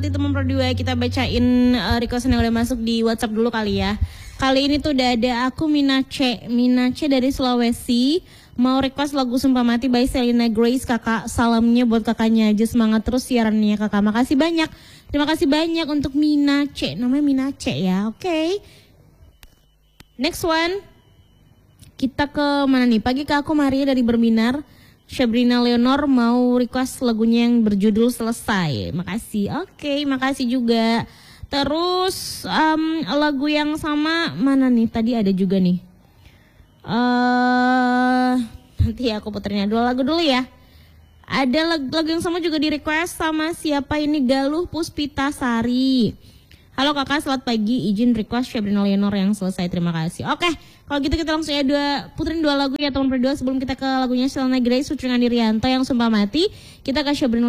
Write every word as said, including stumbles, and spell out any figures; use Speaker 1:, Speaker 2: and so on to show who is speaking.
Speaker 1: Teman berdua kita bacain uh, request yang udah masuk di WhatsApp dulu kali ya. Kali ini tuh udah ada aku Minace, Minace dari Sulawesi. Mau request lagu Sumpah Mati by Selena Grace. Kakak, salamnya buat kakaknya aja, semangat terus siarannya kakak. Makasih banyak. Terima kasih banyak untuk Minace. Namanya Minace ya. Oke. Okay. Next one. Kita ke mana nih? Pagi ke aku Maria dari Berbinar. Sabrina Leonor mau request lagunya yang berjudul Selesai. Makasih. Oke, okay, makasih juga. Terus um, lagu yang sama mana nih? Tadi ada juga nih. Uh, nanti aku puterin dua lagu dulu ya. Ada lagu, lagu yang sama juga di request sama siapa ini? Galuh Puspita Sari. Halo kakak, selamat pagi. Izin request Sabrina Leonor yang Selesai. Terima kasih. Oke, kalau gitu kita langsung ya dua puterin dua lagu ya teman berdua sebelum kita ke lagunya Selena Grace featuring Andi Rianto yang Sumpah Mati. Kita ke Sabrina